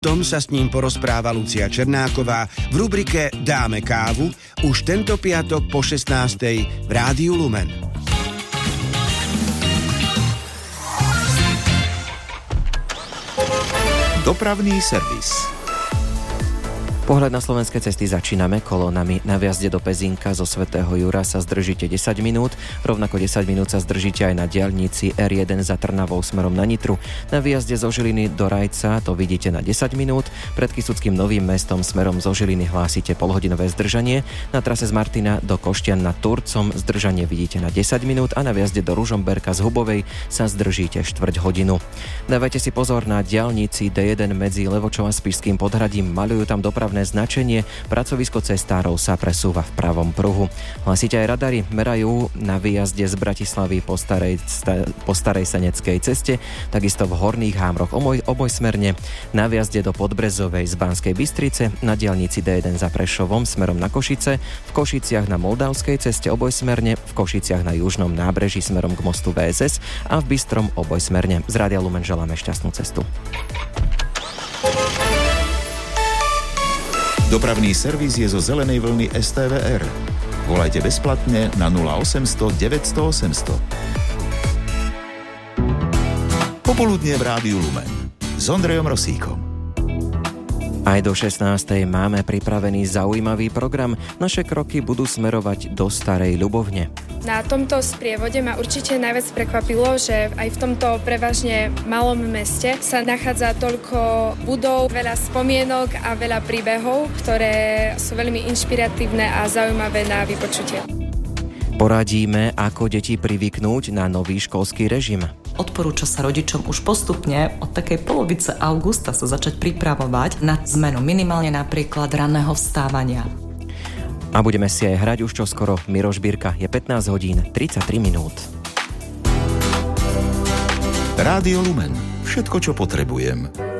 Tom sa s ním porozpráva Lucia Černáková v rubrike Dáme kávu už tento piatok po 16:00 v Rádiu Lumen. Dopravný servis. Pohľad na slovenské cesty začíname kolónami. Na vjazde do Pezínka zo Svätého Jura sa zdržíte 10 minút, rovnako 10 minút sa zdržíte aj na diaľnici R1 za Trnavou smerom na Nitru. Na výjazde zo Žiliny do Rajca to vidíte na 10 minút, pred Kysuckým Novým Mestom smerom zo Žiliny hlásite polhodinové zdržanie, na trase z Martina do Koštian nad Turcom zdržanie vidíte na 10 minút a na vjazde do Ružomberka z Hubovej sa zdržíte štvrť hodinu. Dávajte si pozor na diaľnici D1 medzi Levočom a Spišským Podhradím, maľujú tam dopravné značenie, pracovisko cestárov sa presúva v pravom pruhu. Hlasíte aj radary, merajú na výjazde z Bratislavy po starej Seneckej ceste, takisto v Horných Hámroch obojsmerne, na výjazde do Podbrezovej z Banskej Bystrice, na diaľnici D1 za Prešovom smerom na Košice, v Košiciach na Moldavskej ceste obojsmerne, v Košiciach na južnom nábreží smerom k mostu VSS a v Bystrom obojsmerne. Z Rádia Lumen želáme šťastnú cestu. Dopravný servis je zo zelenej vlny STVR. Volajte bezplatne na 0800 900 800. Popoludnie v Rádiu Lumen s Ondrejom Rosíkom. Aj do 16:00 máme pripravený zaujímavý program. Naše kroky budú smerovať do Starej Ľubovne. Na tomto sprievode ma určite najviac prekvapilo, že aj v tomto prevažne malom meste sa nachádza toľko budov, veľa spomienok a veľa príbehov, ktoré sú veľmi inšpiratívne a zaujímavé na vypočutie. Poradíme, ako deti privyknúť na nový školský režim. Odporúča sa rodičom už postupne od takej polovice augusta sa začať pripravovať na zmenu, minimálne napríklad ranného vstávania. A budeme si aj hrať už čoskoro. Miroš Birka, je 15:33 minút. Rádio Lumen. Všetko, čo potrebujem.